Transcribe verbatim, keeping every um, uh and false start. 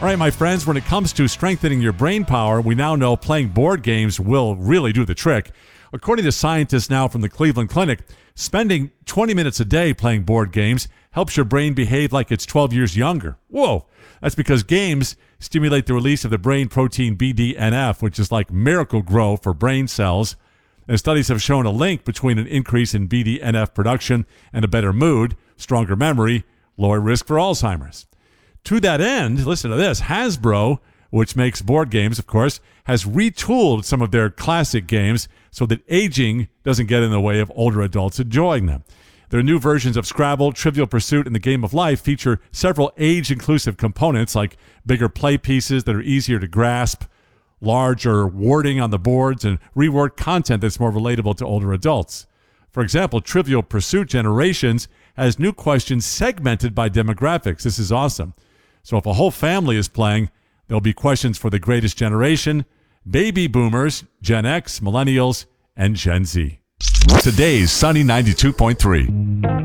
All right, my friends, when it comes to strengthening your brain power, we now know playing board games will really do the trick. According to scientists now from the Cleveland Clinic, spending twenty minutes a day playing board games helps your brain behave like it's twelve years younger. Whoa! That's because games stimulate the release of the brain protein B D N F, which is like Miracle-Gro for brain cells. And studies have shown a link between an increase in B D N F production and a better mood, stronger memory, lower risk for Alzheimer's. To that end, listen to this, Hasbro, which makes board games, of course, has retooled some of their classic games so that aging doesn't get in the way of older adults enjoying them. Their new versions of Scrabble, Trivial Pursuit, and the Game of Life feature several age-inclusive components like bigger play pieces that are easier to grasp, larger wording on the boards, and reworked content that's more relatable to older adults. For example, Trivial Pursuit Generations has new questions segmented by demographics. This is awesome. So if a whole family is playing, there'll be questions for the greatest generation, baby boomers, Gen X, millennials, and Gen Z. Today's Sunny ninety-two point three.